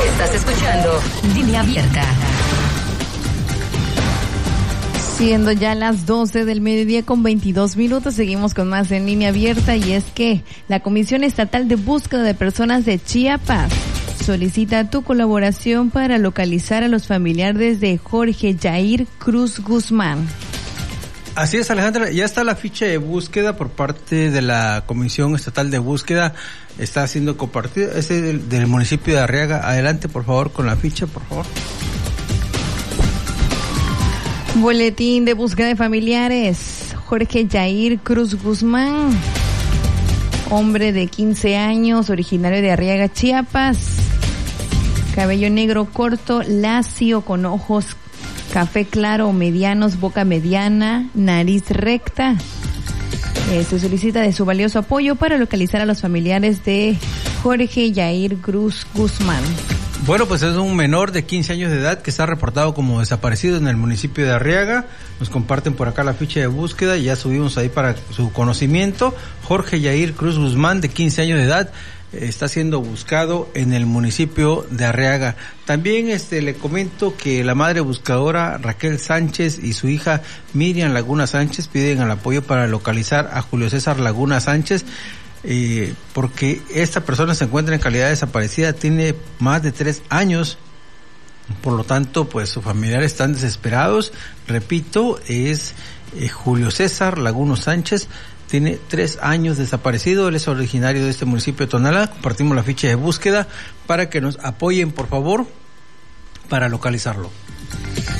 Estás escuchando Línea Abierta. Siendo ya las 12 del mediodía con 22 minutos, seguimos con más en Línea Abierta, y es que la Comisión Estatal de Búsqueda de Personas de Chiapas solicita tu colaboración para localizar a los familiares de Jorge Yair Cruz Guzmán. Así es, Alejandra, ya está la ficha de búsqueda por parte de la Comisión Estatal de Búsqueda, está siendo compartida, es del municipio de Arriaga. Adelante, por favor, con la ficha, por favor. Boletín de búsqueda de familiares. Jorge Yair Cruz Guzmán, hombre de 15 años, originario de Arriaga, Chiapas, cabello negro corto, lacio, con ojos café claro o medianos, boca mediana, nariz recta. Se solicita de su valioso apoyo para localizar a los familiares de Jorge Yair Cruz Guzmán. Bueno, pues es un menor de 15 años de edad que está reportado como desaparecido en el municipio de Arriaga. Nos comparten por acá la ficha de búsqueda y ya subimos ahí para su conocimiento. Jorge Yair Cruz Guzmán, de 15 años de edad, está siendo buscado en el municipio de Arriaga. También le comento que la madre buscadora Raquel Sánchez y su hija Miriam Laguna Sánchez piden el apoyo para localizar a Julio César Laguna Sánchez, porque esta persona se encuentra en calidad de desaparecida, tiene más de 3 años, por lo tanto, pues sus familiares están desesperados. Repito, es Julio César Laguna Sánchez, tiene 3 años desaparecido, él es originario de este municipio de Tonalá. Compartimos la ficha de búsqueda para que nos apoyen, por favor, para localizarlo.